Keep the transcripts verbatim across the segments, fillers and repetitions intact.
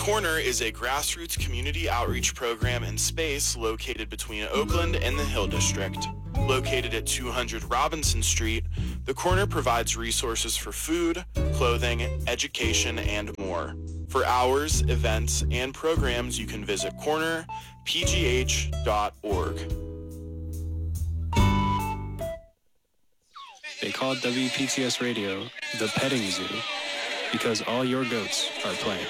Corner is a grassroots community outreach program and space located between Oakland and the Hill District. Located at two hundred Robinson Street, The Corner provides resources for food, clothing, education, and more. For hours, events, and programs, you can visit corner p g h dot org. They call W P T S Radio the petting zoo because all your goats are playing.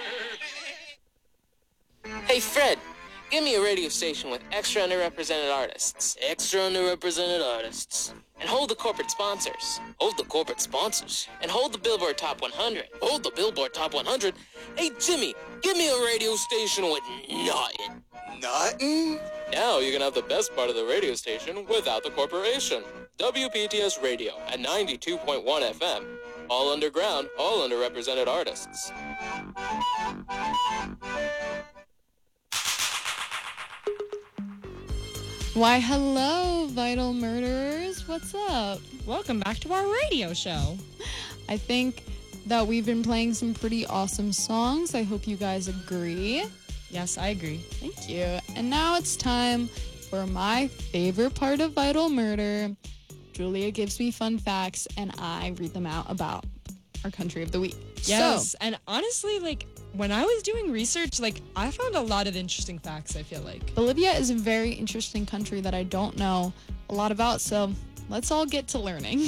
Hey Fred, give me a radio station with extra underrepresented artists. Extra underrepresented artists. And hold the corporate sponsors. Hold the corporate sponsors. And hold the Billboard Top one hundred. Hold the Billboard Top one hundred. Hey Jimmy, give me a radio station with nothing. Nothing? Now you can have the best part of the radio station without the corporation. W P T S Radio at ninety-two point one F M. All underground, all underrepresented artists. Why, hello, Vital Murderers. What's up? Welcome back to our radio show. I think that we've been playing some pretty awesome songs. I hope you guys agree. Yes, I agree. Thank you. And now it's time for my favorite part of Vital Murder. Julia gives me fun facts, and I read them out about our country of the week. Yes, so, and honestly, like, when I was doing research, like, I found a lot of interesting facts, I feel like. Bolivia is a very interesting country that I don't know a lot about, so let's all get to learning.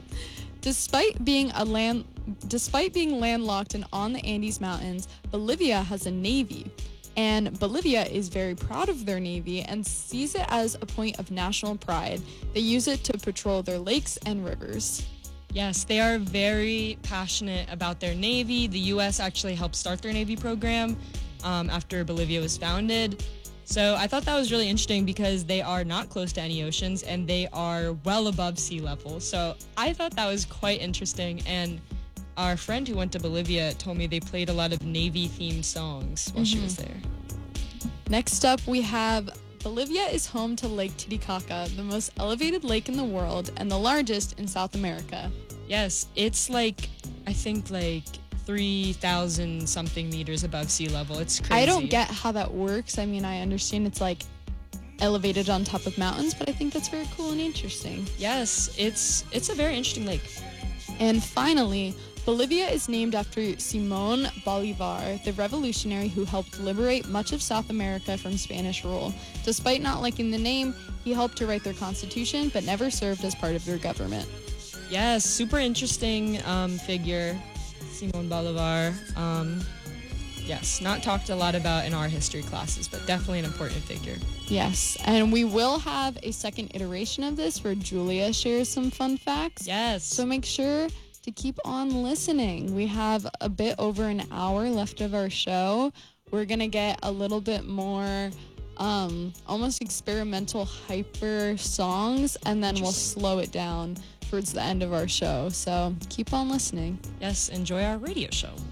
Despite being a land, despite being landlocked and on the Andes Mountains, Bolivia has a navy. And Bolivia is very proud of their navy and sees it as a point of national pride. They use it to patrol their lakes and rivers. Yes, they are very passionate about their navy. The U S actually helped start their navy program um, after Bolivia was founded. So I thought that was really interesting because they are not close to any oceans and they are well above sea level. So I thought that was quite interesting. And our friend who went to Bolivia told me they played a lot of Navy-themed songs while mm-hmm. she was there. Next up, we have Bolivia is home to Lake Titicaca, the most elevated lake in the world and the largest in South America. Yes, it's like, I think like three thousand something meters above sea level. It's crazy. I don't get how that works. I mean, I understand it's like elevated on top of mountains, but I think that's very cool and interesting. Yes, it's it's a very interesting lake. And finally, Bolivia is named after Simon Bolivar, the revolutionary who helped liberate much of South America from Spanish rule. Despite not liking the name, he helped to write their constitution, but never served as part of their government. Yes, super interesting um, figure, Simon Bolivar. Um, yes, not talked a lot about in our history classes, but definitely an important figure. Yes, and we will have a second iteration of this where Julia shares some fun facts. Yes. So make sure to keep on listening. We have a bit over an hour left of our show. We're going to get a little bit more um, almost experimental hyper songs, and then we'll slow it down towards the end of our show. So keep on listening. Yes, enjoy our radio show.